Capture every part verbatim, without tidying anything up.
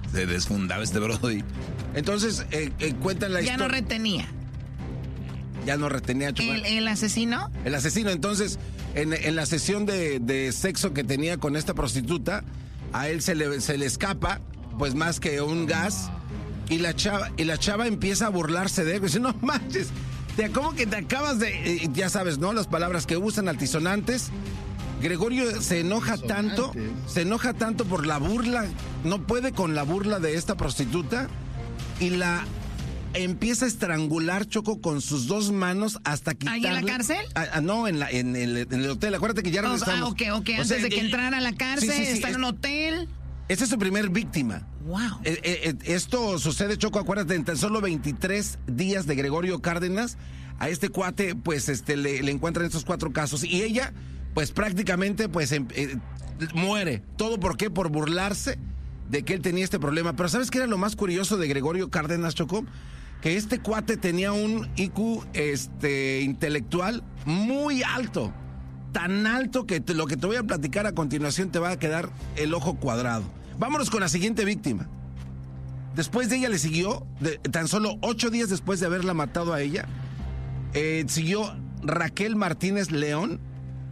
Se desfundaba este brody. Entonces, eh, eh, cuentan la Ya historia. no retenía. Ya no retenía. Choco. ¿El, el asesino? El asesino, entonces, en, en la sesión de, de sexo que tenía con esta prostituta, a él se le, se le escapa, pues más que un gas, y la chava, y la chava empieza a burlarse de él, y dice, no manches, te, ¿cómo que te acabas de...? Eh, ya sabes, ¿no? Las palabras que usan, altisonantes. Gregorio se enoja tanto, se enoja tanto por la burla, no puede con la burla de esta prostituta, y la empieza a estrangular, Choco, con sus dos manos hasta quitarle... ¿Ahí en la cárcel? Ah, ah, no, en, la, en, el, en el hotel. Acuérdate que ya regresamos. Ah, ok, ok. O Antes sea, de que eh, entrara a la cárcel, sí, sí, sí, está es- en un hotel. Esa es su primer víctima. Wow. Eh, eh, eh, esto sucede, Choco, acuérdate, en tan solo veintitrés días de Gregorio Cárdenas. A este cuate, pues, este, le, le encuentran estos cuatro casos. Y ella, pues, prácticamente, pues, em- eh, muere. ¿Todo por qué? Por burlarse de que él tenía este problema. Pero ¿sabes qué era lo más curioso de Gregorio Cárdenas, Choco? Que este cuate tenía un I Q este, intelectual muy alto. Tan alto que te- lo que te voy a platicar a continuación te va a quedar el ojo cuadrado. Vámonos con la siguiente víctima. Después de ella le siguió, de- tan solo ocho días después de haberla matado a ella, eh, siguió Raquel Martínez León.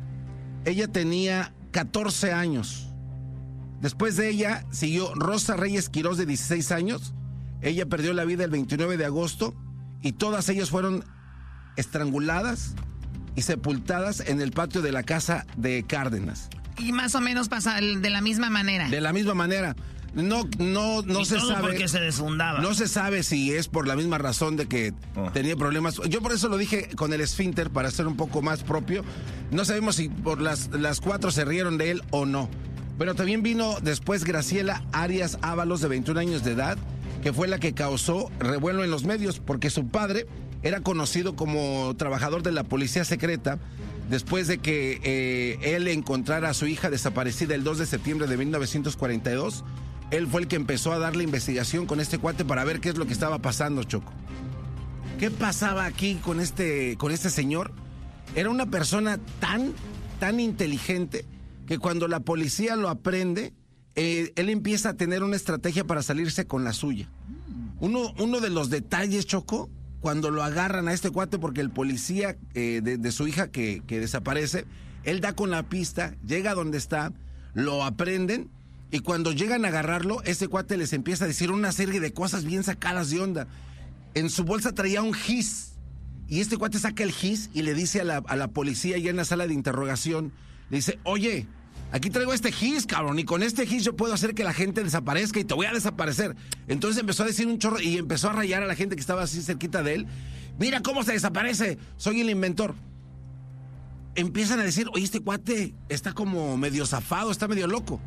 Ella tenía catorce años. Después de ella siguió Rosa Reyes Quirós, de dieciséis años. Ella perdió la vida el veintinueve de agosto y todas ellas fueron estranguladas y sepultadas en el patio de la casa de Cárdenas. Y más o menos pasa el- de la misma manera. De la misma manera. No, no, no Y se todo sabe. porque se desfundaba. No se sabe si es por la misma razón de que Oh. tenía problemas. Yo por eso lo dije con el esfínter, para ser un poco más propio. No sabemos si por las, las cuatro se rieron de él o no. Pero también vino después Graciela Arias Ábalos, de veintiún años de edad, que fue la que causó revuelo en los medios, porque su padre era conocido como trabajador de la policía secreta, después de que eh, él encontrara a su hija desaparecida el dos de septiembre de mil novecientos cuarenta y dos. Él fue el que empezó a darle investigación con este cuate para ver qué es lo que estaba pasando, Choco. ¿Qué pasaba aquí con este, con este señor? Era una persona tan, tan inteligente que cuando la policía lo aprende, eh, él empieza a tener una estrategia para salirse con la suya. Uno, uno de los detalles, Choco, cuando lo agarran a este cuate, porque el policía eh, de, de su hija que, que desaparece, él da con la pista, llega a donde está, lo aprenden, y cuando llegan a agarrarlo, ese cuate les empieza a decir una serie de cosas bien sacadas de onda. En su bolsa traía un gis, y este cuate saca el gis y le dice a la, a la policía ya en la sala de interrogación, le dice, oye, aquí traigo este gis, cabrón, y con este gis yo puedo hacer que la gente desaparezca y te voy a desaparecer. Entonces empezó a decir un chorro y empezó a rayar a la gente que estaba así cerquita de él. Mira cómo se desaparece, soy el inventor. Empiezan a decir, oye, este cuate está como medio zafado, está medio loco.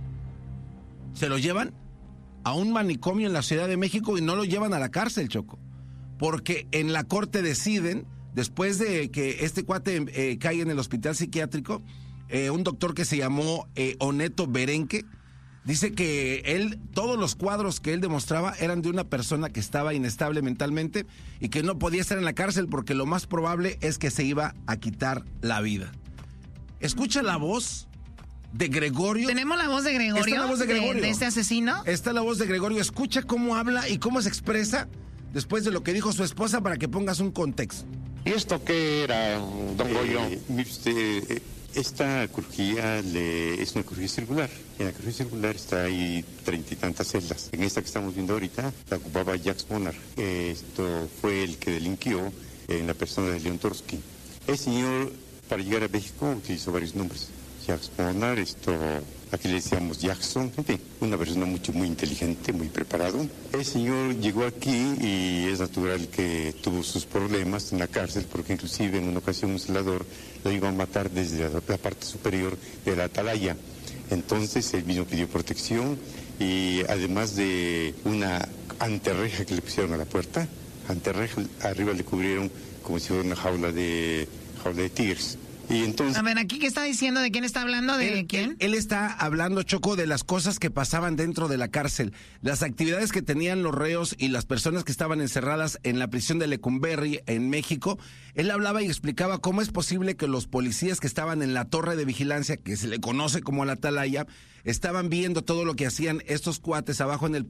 Se lo llevan a un manicomio en la Ciudad de México y no lo llevan a la cárcel, Choco. Porque en la corte deciden, después de que este cuate eh, cae en el hospital psiquiátrico, eh, un doctor que se llamó eh, Oneto Berenque, dice que él, todos los cuadros que él demostraba eran de una persona que estaba inestable mentalmente y que no podía estar en la cárcel porque lo más probable es que se iba a quitar la vida. Escucha la voz de Gregorio. ¿Tenemos la voz de Gregorio? Está la voz de Gregorio. ¿De este asesino? Está la voz de Gregorio. Escucha cómo habla y cómo se expresa después de lo que dijo su esposa para que pongas un contexto. ¿Y esto qué era, don Goyo? Eh, mire usted, eh, esta crujía le- es una crujía circular. En la crujía circular está ahí treinta y tantas celdas. En esta que estamos viendo ahorita la ocupaba Jacques Monar. Eh, esto fue el que delinquió en la persona de León Trotsky. El señor, para llegar a México, utilizó varios nombres. Jacques Monar, esto, aquí le decíamos Jackson, en fin, una persona mucho, muy inteligente, muy preparado. El señor llegó aquí y es natural que tuvo sus problemas en la cárcel, porque inclusive en una ocasión un celador lo iba a matar desde la, la parte superior de la atalaya. Entonces él mismo pidió protección y además de una anterreja que le pusieron a la puerta, anterreja arriba le cubrieron como si fuera una jaula de, jaula de tigres. Y entonces... A ver, aquí qué está diciendo, ¿de quién está hablando? ¿De Él, quién? él- él está hablando, Choco, de las cosas que pasaban dentro de la cárcel, las actividades que tenían los reos y las personas que estaban encerradas en la prisión de Lecumberri, en México. Él hablaba y explicaba cómo es posible que los policías que estaban en la torre de vigilancia, que se le conoce como la atalaya, estaban viendo todo lo que hacían estos cuates abajo en el